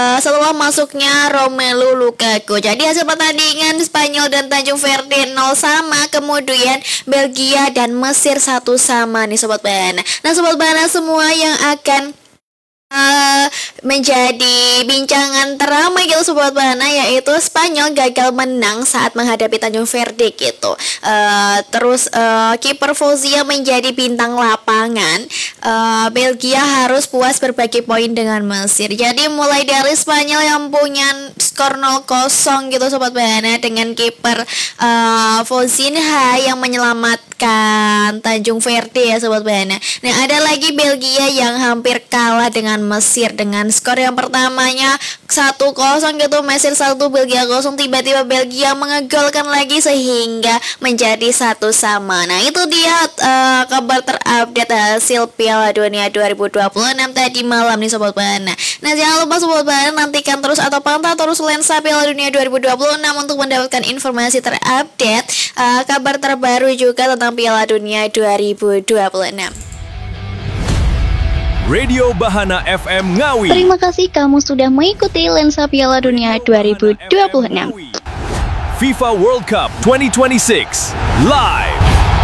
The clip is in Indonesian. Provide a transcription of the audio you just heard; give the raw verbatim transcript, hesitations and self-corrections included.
Uh, setelah masuknya Romelu Lukaku. Jadi hasil pertandingan Spanyol dan Tanjung Verde nol sama, kemudian Belgia dan Mesir satu sama nih Sobat Bahana. Nah Sobat Bahana semua yang akan Uh, menjadi bincangan teramai gitu Sobat Bahana, yaitu Spanyol gagal menang saat menghadapi Tanjung Verde gitu. Uh, terus uh, kiper Fauzia menjadi bintang lapangan. uh, Belgia harus puas berbagi poin dengan Mesir. Jadi mulai dari Spanyol yang punya skor nol kosong gitu Sobat Bahana, dengan kiper uh, Fauzinha yang menyelamatkan Tanjung Verde ya Sobat Bahana. Nah ada lagi Belgia yang hampir kalah dengan Mesir dengan skor yang pertamanya satu kosong gitu, Mesir satu Belgia kosong. Tiba-tiba Belgia mengegolkan lagi sehingga menjadi satu sama. Nah itu dia uh, kabar terupdate hasil Piala Dunia dua ribu dua puluh enam tadi malam nih Sobat Bahana. Nah jangan lupa Sobat Bahana nantikan terus atau pantau terus lensa Piala Dunia dua ribu dua puluh enam untuk mendapatkan informasi terupdate, uh, kabar terbaru juga tentang Piala Dunia dua ribu dua puluh enam. Radio Bahana F M Ngawi. Terima kasih kamu sudah mengikuti lensa Piala Dunia dua ribu dua puluh enam. FIFA World Cup dua ribu dua puluh enam live.